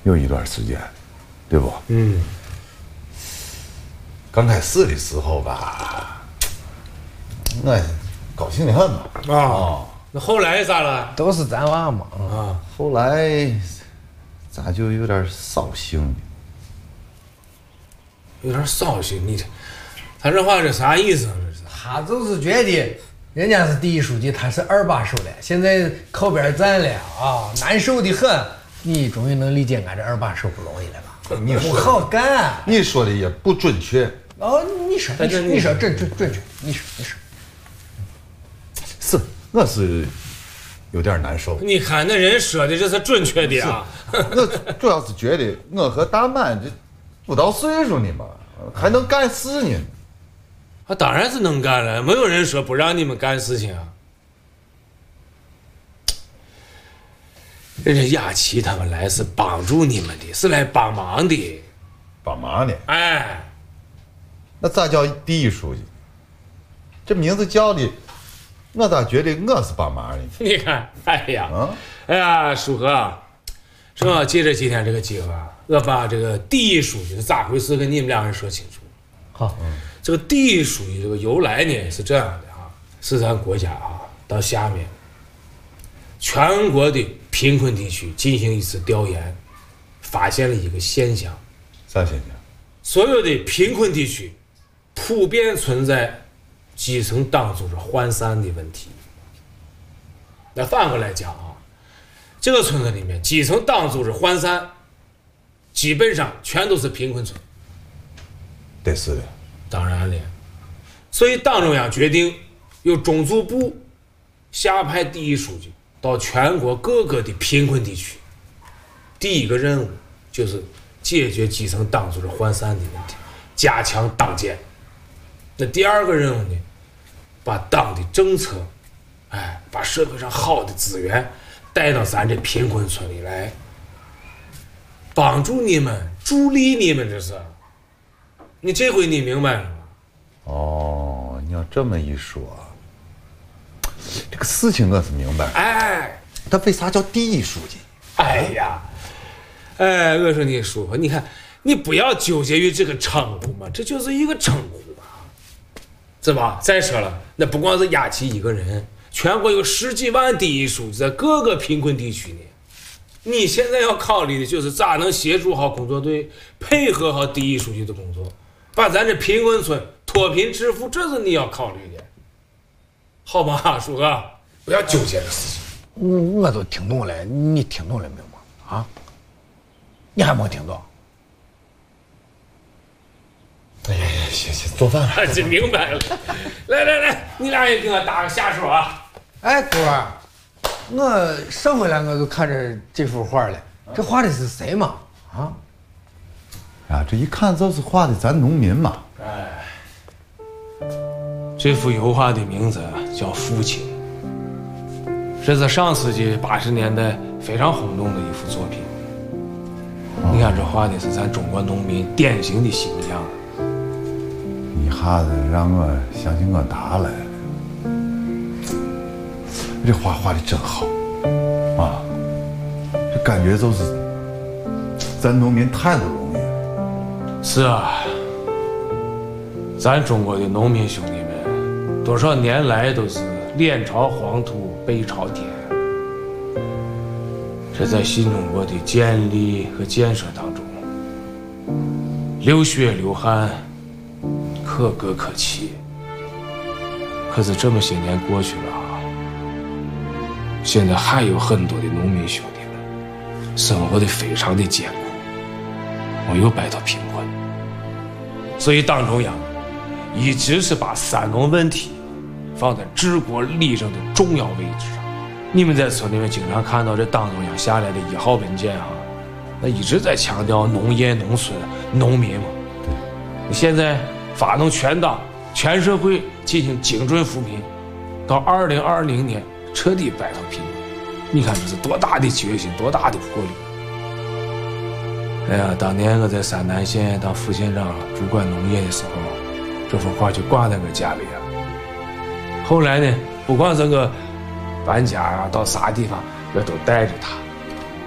有一段时间，对不？刚开始的时候吧，我高兴的很嘛。 那后来咋了？ 都是咱娃嘛。 后来咋就有点扫兴呢？ 有点扫兴，你这，他这话这啥意思啊？这是？ 他就是觉得人家是第一书记，他是二把手了，现在靠边站了啊，难受的很。你终于能理解俺这二把手不容易了吧？ 你不好干。 你说的也不准确。 你说准确，你说。 是，我是有点难受。 你看那人说的这是准确的啊。 我主要是觉得我和大满这不到岁数呢嘛，还能干事呢。 当然是能干了，没有人说不让你们干事情啊。人家雅琪他们来是帮助你们的，是来帮忙的。 帮忙的？ 哎， 那咋叫第一书记？这名字叫的，我咋觉得我是帮忙的？ 你看，哎呀，叔和，正好借这几天这个机会，我把这个第一书记是咋回事跟你们两人说清楚。 好， 这个第一书记这个由来呢是这样的啊，是咱国家到下面全国的贫困地区进行一次调研，发现了一个现象。 啥现象？ 所有的贫困地区普遍存在基层党组织涣散的问题。那反过来讲啊，这个村子里面基层党组织涣散，基本上全都是贫困村。 得是的。 当然了，所以党中央决定由中组部下派第一书记到全国各个的贫困地区，第一个任务就是解决基层党组织涣散的问题，加强党建。那第二个任务呢，把党的政策，把社会上好的资源带到咱这贫困村里来，帮助你们，助力你们。这是，你这回你明白了吗？ 你要这么一说，这个事情我是明白。他为啥叫第一书记？ 我说你叔，你看你不要纠结于这个称呼嘛，这就是一个称呼嘛，是吧？再说了，那不光是雅琪一个人，全国有10几万第一书记在各个贫困地区呢。你现在要考虑的就是咋能协助好工作队，配合好第一书记的工作，把咱这贫困村脱贫致富，这是你要考虑的，好吧，叔哥，不要纠结这事情。 我都听懂了，你听懂了没有啊？你还没听懂？ 行，做饭了。 这明白了。来，你俩也给我打个下手啊！ 哥儿，我上回来我就看着这幅画了，这画的是谁嘛？ 这一看就是画的咱农民嘛。 这幅油画的名字叫《父亲》，这是上世纪80年代非常轰动的一幅作品。你看这画的是咱中国农民典型的形象， 一下子让我想起我爸来了。这画的真好啊！这感觉就是咱农民太不容易了。 是啊，咱中国的农民兄弟们多少年来都是脸朝黄土背朝天，这在新中国的建立和建设当中，流血流汗，可歌可泣。可是这么些年过去了现在还有很多的农民兄弟们生活的非常的艰苦，没有摆脱贫困。所以党中央一直是把三农问题放在治国理政的重要位置上。你们在村里面经常看到这党中央下来的1号文件那一直在强调农业农村农民嘛。现在发动全党全社会进行精准扶贫，到2020年彻底摆脱贫困，你看这是多大的决心，多大的魄力。当年我在山南县当副县长主管农业的时候，这幅画就挂在我家里了。后来呢，不管这个搬家到啥地方，我都带着它。